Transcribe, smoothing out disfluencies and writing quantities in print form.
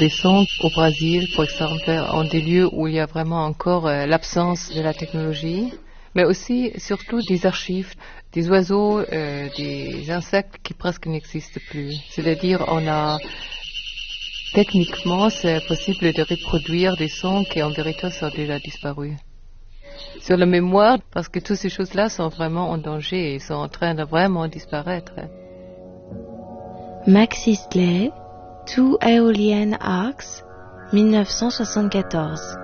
des sons au Brésil, par exemple, en des lieux où il y a vraiment encore l'absence de la technologie, mais aussi, surtout, des archives, des oiseaux, des insectes qui presque n'existent plus. C'est-à-dire, techniquement, c'est possible de reproduire des sons qui, en vérité, sont déjà disparus. Sur la mémoire, parce que toutes ces choses-là sont vraiment en danger et sont en train de vraiment disparaître. Max Eastley, Two Aeolian Arcs, 1974.